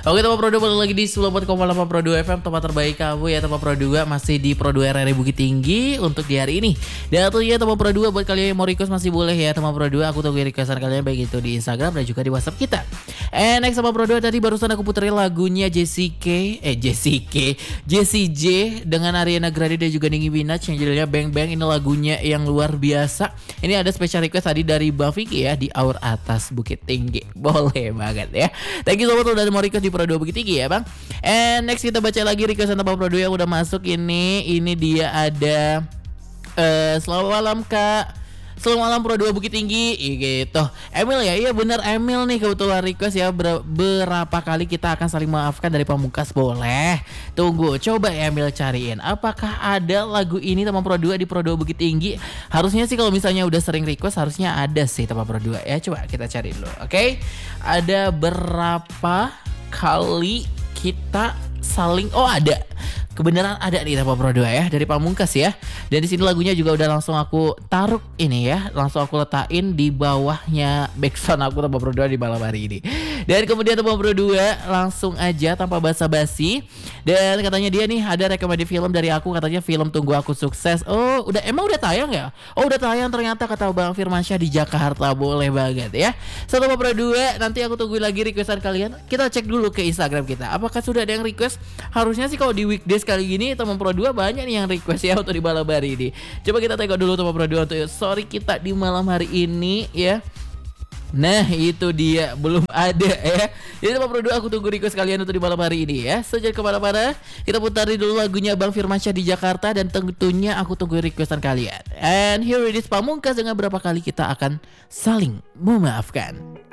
Oke teman Pro 2 balik lagi di 94,8 Pro 2 FM, tempat terbaik kamu ya teman Pro 2. Masih di Pro 2 RRI Bukit Tinggi untuk di hari ini. Dan tentunya teman Pro 2 buat kalian yang mau request masih boleh ya teman Pro 2. Aku tunggu requestan kalian baik itu di Instagram dan juga di WhatsApp kita. Next teman Pro 2, tadi barusan aku puterin lagunya Jessie J dengan Ariana Grande dan juga Nicki Minaj yang judulnya Bang Bang. Ini lagunya yang luar biasa. Ini ada special request tadi dari Bang Vicky ya, di Aur Atas Bukit Tinggi. Boleh banget ya. Thank you so much udah mau request di Pro 2 Bukit Tinggi ya bang. And next kita baca lagi requestan teman Pro 2 yang udah masuk ini. Ini dia ada selamat malam kak, selamat malam Pro 2 Bukit Tinggi gitu. Emil ya, iya bener Emil nih kebetulan request ya. Berapa kali kita akan saling maafkan dari Pamungkas. Boleh. Tunggu, coba Emil cariin apakah ada lagu ini teman Pro 2 di Pro 2 Bukit Tinggi. Harusnya sih kalau misalnya udah sering request harusnya ada sih teman Pro 2 ya. Coba kita cari dulu. Oke. Ada berapa kali kita saling, oh ada, kebenaran ada nih teman Pro 2 ya, dari Pamungkas ya. Dan di sini lagunya juga udah langsung aku taruh ini ya, langsung aku letakin di bawahnya backsound aku teman Pro 2 di malam hari ini. Dan kemudian teman Pro 2 langsung aja tanpa basa-basi. Dan katanya dia nih ada rekomendasi film dari aku, katanya film Tunggu Aku Sukses. Oh udah, emang udah tayang ya? Oh udah tayang ternyata kata Bang Firmansyah di Jakarta. Boleh banget ya. Satu teman Pro 2, nanti aku tunggu lagi requestan kalian. Kita cek dulu ke Instagram kita, apakah sudah ada yang request. Harusnya sih kalau di weekdays kali gini teman Pro 2 banyak nih yang request ya untuk di malam hari ini. Coba kita tengok dulu teman Pro 2 untuk sorry kita di malam hari ini ya. Nah itu dia, belum ada ya. Jadi teman Pro 2 aku tunggu request kalian untuk di malam hari ini ya. Sejak kemana-mana, kita putarin dulu lagunya Bang Firmansyah di Jakarta. Dan tentunya aku tunggu requestan kalian. And here it is Pamungkas dengan berapa kali kita akan saling memaafkan.